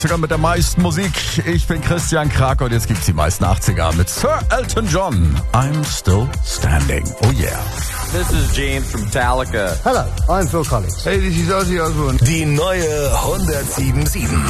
Mit der meisten Musik. Ich bin Christian Kraker und jetzt gibt's die meisten 80er mit Sir Elton John. I'm Still Standing. Oh yeah. This is James from Metallica. Hello, I'm Phil Collins. Hey, this is Ozzy Osbourne. Die neue 107.7.